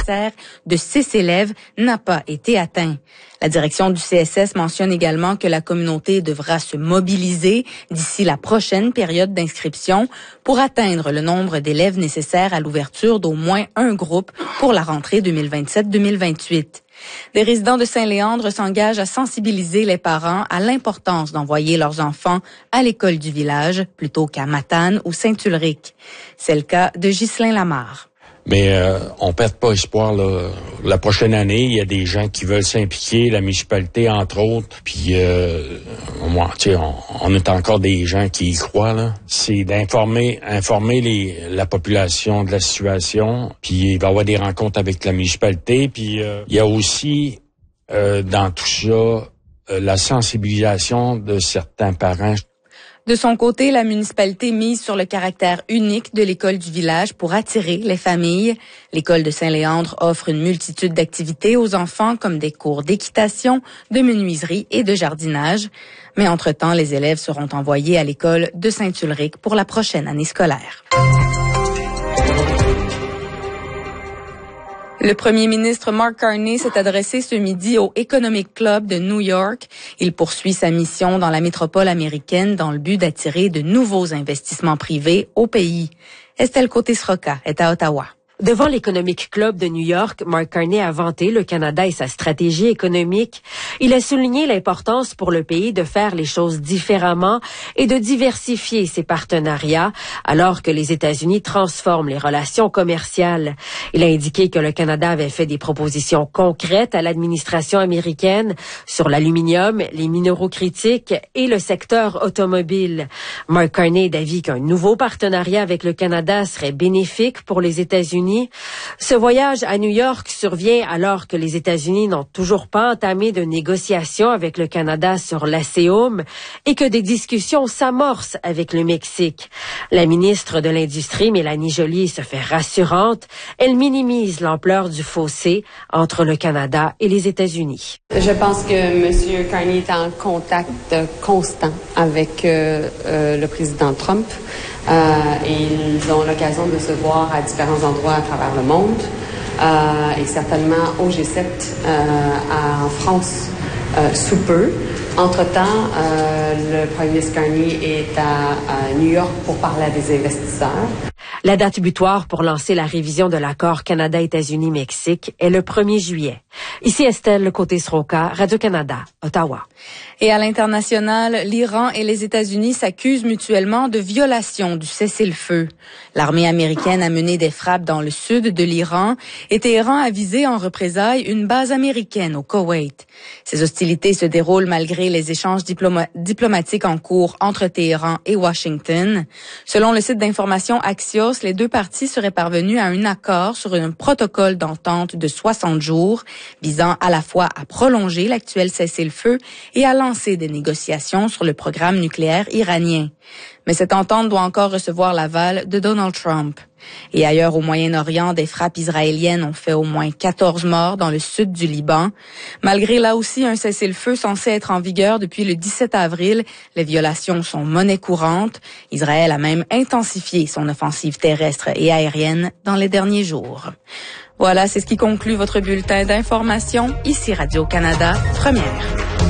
nécessaire de 6 élèves n'a pas été atteint. La direction du CSS mentionne également que la communauté devra se mobiliser d'ici la prochaine période d'inscription pour atteindre le nombre d'élèves nécessaires à l'ouverture d'au moins un groupe pour la rentrée 2027-2028. Des résidents de Saint-Léandre s'engagent à sensibiliser les parents à l'importance d'envoyer leurs enfants à l'école du village plutôt qu'à Matane ou Saint-Ulrich. C'est le cas de Ghislain Lamarre. Mais on perd pas espoir là. La prochaine année, il y a des gens qui veulent s'impliquer, la municipalité entre autres. Puis on est encore des gens qui y croient là. C'est d'informer la population de la situation. Puis il va y avoir des rencontres avec la municipalité. Puis il y a aussi dans tout ça la sensibilisation de certains parents. De son côté, la municipalité mise sur le caractère unique de l'école du village pour attirer les familles. L'école de Saint-Léandre offre une multitude d'activités aux enfants comme des cours d'équitation, de menuiserie et de jardinage. Mais entre-temps, les élèves seront envoyés à l'école de Saint-Ulrich pour la prochaine année scolaire. Le premier ministre Mark Carney s'est adressé ce midi au Economic Club de New York. Il poursuit sa mission dans la métropole américaine dans le but d'attirer de nouveaux investissements privés au pays. Estelle Côté-Sroka est à Ottawa. Devant l'Economic Club de New York, Mark Carney a vanté le Canada et sa stratégie économique. Il a souligné l'importance pour le pays de faire les choses différemment et de diversifier ses partenariats alors que les États-Unis transforment les relations commerciales. Il a indiqué que le Canada avait fait des propositions concrètes à l'administration américaine sur l'aluminium, les minéraux critiques et le secteur automobile. Mark Carney est d'avis qu'un nouveau partenariat avec le Canada serait bénéfique pour les États-Unis. Ce voyage à New York survient alors que les États-Unis n'ont toujours pas entamé de négociations avec le Canada sur l'ASEUM et que des discussions s'amorcent avec le Mexique. La ministre de l'Industrie, Mélanie Joly, se fait rassurante. Elle minimise l'ampleur du fossé entre le Canada et les États-Unis. Je pense que M. Carney est en contact constant avec le président Trump. Ils ont l'occasion de se voir à différents endroits à travers le monde et certainement au G7 en France sous peu. Entre-temps, le premier ministre Carney est à New York pour parler à des investisseurs. La date butoir pour lancer la révision de l'accord Canada-États-Unis-Mexique est le 1er juillet. Ici Estelle Côté-Sroka, Radio-Canada, Ottawa. Et à l'international, l'Iran et les États-Unis s'accusent mutuellement de violation du cessez-le-feu. L'armée américaine a mené des frappes dans le sud de l'Iran et Téhéran a visé en représailles une base américaine au Koweït. Ces hostilités se déroulent malgré les échanges diplomatiques en cours entre Téhéran et Washington. Selon le site d'information Axios, les deux parties seraient parvenues à un accord sur un protocole d'entente de 60 jours visant à la fois à prolonger l'actuel cessez-le-feu et à lancer des négociations sur le programme nucléaire iranien. Mais cette entente doit encore recevoir l'aval de Donald Trump. Et ailleurs au Moyen-Orient, des frappes israéliennes ont fait au moins 14 morts dans le sud du Liban. Malgré là aussi un cessez-le-feu censé être en vigueur depuis le 17 avril, les violations sont monnaie courante. Israël a même intensifié son offensive terrestre et aérienne dans les derniers jours. Voilà, c'est ce qui conclut votre bulletin d'information. Ici Radio-Canada, première.